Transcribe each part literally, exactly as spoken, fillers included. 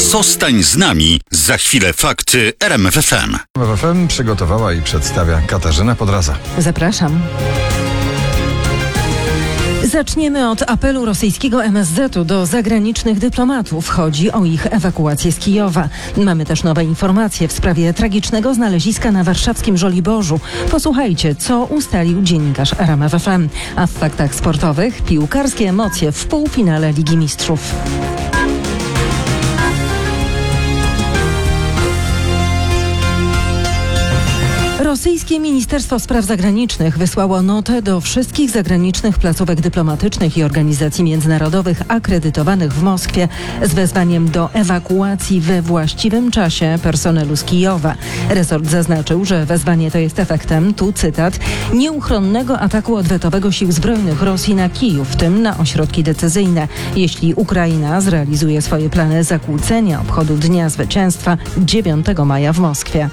Zostań z nami. Za chwilę fakty R M F F M. R M F F M przygotowała i przedstawia Katarzyna Podraza. Zapraszam. Zaczniemy od apelu rosyjskiego M S Z u do zagranicznych dyplomatów. Chodzi o ich ewakuację z Kijowa. Mamy też nowe informacje w sprawie tragicznego znaleziska na warszawskim Żoliborzu. Posłuchajcie, co ustalił dziennikarz R M F F M. A w faktach sportowych piłkarskie emocje w półfinale Ligi Mistrzów. Rosyjskie Ministerstwo Spraw Zagranicznych wysłało notę do wszystkich zagranicznych placówek dyplomatycznych i organizacji międzynarodowych akredytowanych w Moskwie z wezwaniem do ewakuacji we właściwym czasie personelu z Kijowa. Resort zaznaczył, że wezwanie to jest efektem, tu cytat, nieuchronnego ataku odwetowego sił zbrojnych Rosji na Kijów, w tym na ośrodki decyzyjne. Jeśli Ukraina zrealizuje swoje plany zakłócenia obchodu Dnia Zwycięstwa dziewiątego maja w Moskwie.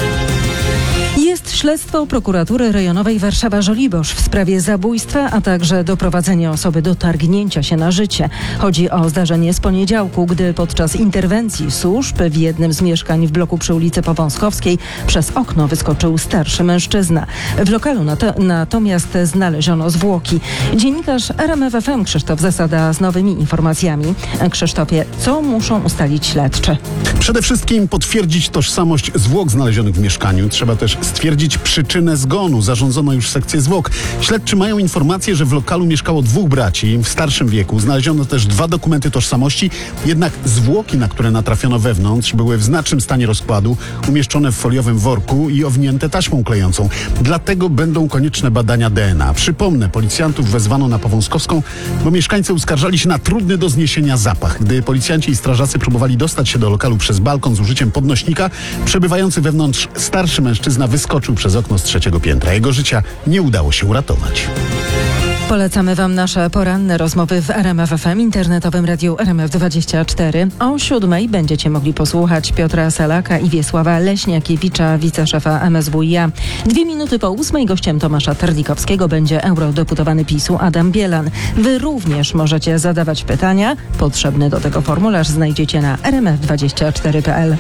Jest śledztwo prokuratury rejonowej Warszawa-Żoliborz w sprawie zabójstwa, a także doprowadzenia osoby do targnięcia się na życie. Chodzi o zdarzenie z poniedziałku, gdy podczas interwencji służb w jednym z mieszkań w bloku przy ulicy Powązkowskiej przez okno wyskoczył starszy mężczyzna. W lokalu nato- natomiast znaleziono zwłoki. Dziennikarz R M F F M Krzysztof Zasada z nowymi informacjami. Krzysztofie, co muszą ustalić śledczy? Przede wszystkim potwierdzić tożsamość zwłok znalezionych w mieszkaniu. Trzeba też stwierdzić przyczynę zgonu. Zarządzono już sekcję zwłok. Śledczy mają informację, że w lokalu mieszkało dwóch braci w starszym wieku. Znaleziono też dwa dokumenty tożsamości, jednak zwłoki, na które natrafiono wewnątrz, były w znacznym stanie rozkładu, umieszczone w foliowym worku i owinięte taśmą klejącą. Dlatego będą konieczne badania D N A. Przypomnę, policjantów wezwano na Powązkowską, bo mieszkańcy uskarżali się na trudny do zniesienia zapach. Gdy policjanci i strażacy próbowali dostać się do lokalu przez balkon z użyciem podnośnika, przebywający wewnątrz starszy mężczyzna wyskoczył przez okno z trzeciego piętra. Jego życia nie udało się uratować. Polecamy Wam nasze poranne rozmowy w R M F F M, internetowym radiu R M F dwadzieścia cztery. O siódmej będziecie mogli posłuchać Piotra Salaka i Wiesława Leśniakiewicza, wiceszefa M S W i A. Dwie minuty po ósmej gościem Tomasza Terlikowskiego będzie eurodeputowany PiS-u Adam Bielan. Wy również możecie zadawać pytania. Potrzebny do tego formularz znajdziecie na r m f dwadzieścia cztery kropka p l.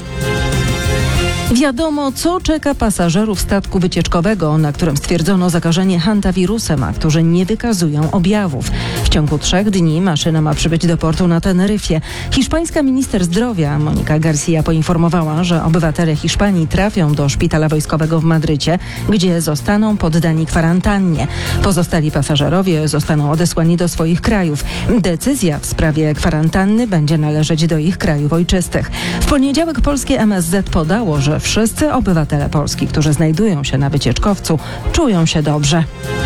Wiadomo, co czeka pasażerów statku wycieczkowego, na którym stwierdzono zakażenie hantawirusem, a którzy nie wykazują objawów. W ciągu trzech dni maszyna ma przybyć do portu na Teneryfie. Hiszpańska minister zdrowia Monika Garcia poinformowała, że obywatele Hiszpanii trafią do szpitala wojskowego w Madrycie, gdzie zostaną poddani kwarantannie. Pozostali pasażerowie zostaną odesłani do swoich krajów. Decyzja w sprawie kwarantanny będzie należeć do ich krajów ojczystych. W poniedziałek polskie M S Z podało, że wszyscy obywatele Polski, którzy znajdują się na wycieczkowcu, czują się dobrze.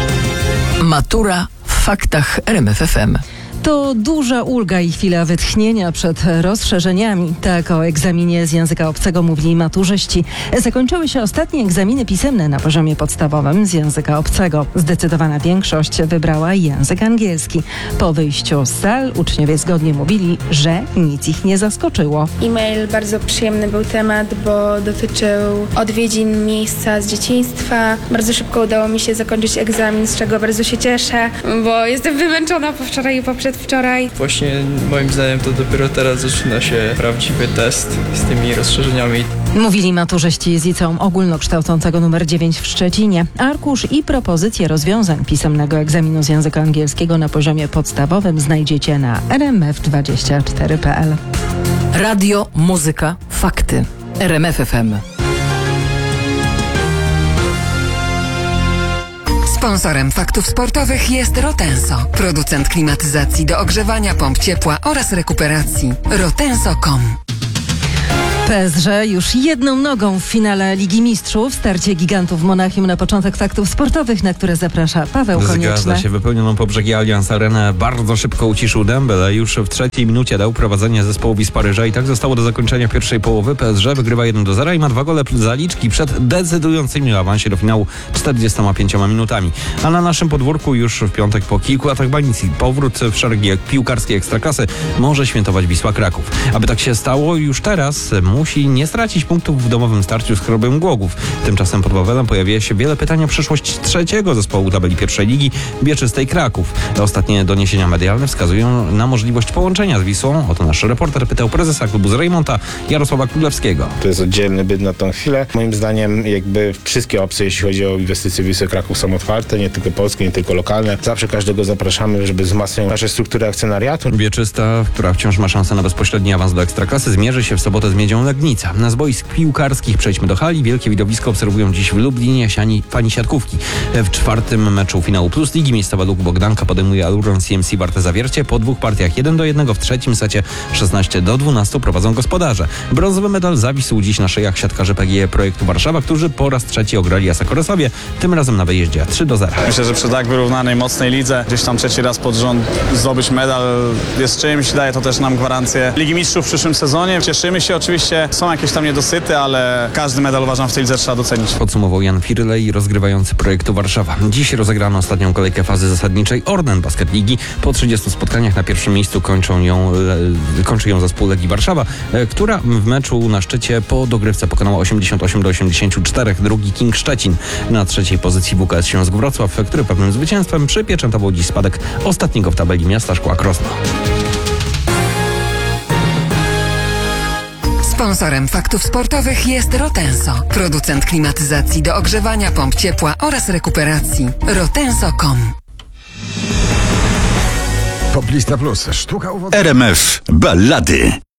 Matura w faktach R M F F M. To duża ulga i chwila wytchnienia przed rozszerzeniami. Tak o egzaminie z języka obcego mówili maturzyści. Zakończyły się ostatnie egzaminy pisemne na poziomie podstawowym z języka obcego. Zdecydowana większość wybrała język angielski. Po wyjściu z sal uczniowie zgodnie mówili, że nic ich nie zaskoczyło. E-mail, bardzo przyjemny był temat, bo dotyczył odwiedzin miejsca z dzieciństwa. Bardzo szybko udało mi się zakończyć egzamin, z czego bardzo się cieszę, bo jestem wymęczona po wczoraj i poprzednio. Wczoraj. Właśnie moim zdaniem to dopiero teraz zaczyna się prawdziwy test z tymi rozszerzeniami. Mówili maturzyści z liceum ogólnokształcącego nr dziewięć w Szczecinie. Arkusz i propozycje rozwiązań pisemnego egzaminu z języka angielskiego na poziomie podstawowym znajdziecie na r m f dwadzieścia cztery kropka p l. Radio, muzyka, fakty. R M F F M. Sponsorem faktów sportowych jest Rotenso, producent klimatyzacji do ogrzewania, pomp ciepła oraz rekuperacji. rotenso kropka com. P S G już jedną nogą w finale Ligi Mistrzów. Starcie gigantów Monachium na początek faktów sportowych, na które zaprasza Paweł Konieczny. Zgadza się, wypełnioną po brzegi Allianz Arenę bardzo szybko uciszył Dembele. Już w trzeciej minucie dał prowadzenie zespołowi z Paryża i tak zostało do zakończenia pierwszej połowy. P S G wygrywa jeden do zera i ma dwa gole zaliczki przed decydującymi o awansie do finału czterdziestoma pięcioma minutami. A na naszym podwórku już w piątek po kilku latach banicji powrót w szeregi piłkarskiej Ekstraklasy może świętować Wisła Kraków. Aby tak się stało, już teraz musi nie stracić punktów w domowym starciu z Chorobem Głogów. Tymczasem pod Wawelem pojawia się wiele pytań o przyszłość trzeciego zespołu tabeli pierwszej ligi, Bieczystej Kraków. Ostatnie doniesienia medialne wskazują na możliwość połączenia z Wisłą. Oto nasz reporter pytał prezesa klubu z Rejmonta, Jarosława Królewskiego. To jest oddzielny byt na tą chwilę. Moim zdaniem jakby wszystkie opcje, jeśli chodzi o inwestycje Wisły Kraków, są otwarte, nie tylko polskie, nie tylko lokalne. Zawsze każdego zapraszamy, żeby wzmacniać nasze struktury akcjonariatu. Wieczysta, która wciąż ma szansę na bezpośredni awans do Ekstraklasy, zmierzy się w sobotę z Miedzią Legnica. Na z boisk piłkarskich przejdźmy do hali. Wielkie widowisko obserwują dziś w Lublinie siani fani siatkówki. W czwartym meczu finału Plus Ligi miejscowa Luk Bogdanka podejmuje Aluron C M C Warte Zawiercie. Po dwóch partiach jeden do jednego w trzecim secie szesnaście do dwunastu prowadzą gospodarze. Brązowy medal zawisł dziś na szyjach siatkarzy P G E Projektu Warszawa, którzy po raz trzeci ograli Asakoresowie, tym razem na wyjeździe trzy do zera. Myślę, że przy tak wyrównanej, mocnej lidze gdzieś tam trzeci raz pod rząd zdobyć medal jest czymś, daje to też nam gwarancję Ligi Mistrzów w przyszłym sezonie. Cieszymy się, oczywiście są jakieś tam niedosyty, ale każdy medal uważam w tej lidze trzeba docenić. Podsumował Jan Firlej, rozgrywający Projektu Warszawa. Dziś rozegrano ostatnią kolejkę fazy zasadniczej Orlen Basket Ligi. Po trzydziestu spotkaniach na pierwszym miejscu kończą ją, e, kończy ją zespół Legii Warszawa, e, która w meczu na szczycie po dogrywce pokonała osiemdziesiąt osiem do osiemdziesięciu czterech. Drugi King Szczecin. Na trzeciej pozycji W K S Śląsk Wrocław, który pewnym zwycięstwem przypieczętował dziś spadek ostatniego w tabeli Miasta Szkła Krosno. Sponsorem faktów sportowych jest Rotenso, producent klimatyzacji do ogrzewania, pomp ciepła oraz rekuperacji. rotenso kropka com. Poplista Plus. Sztuka uwodu. R M F Ballady.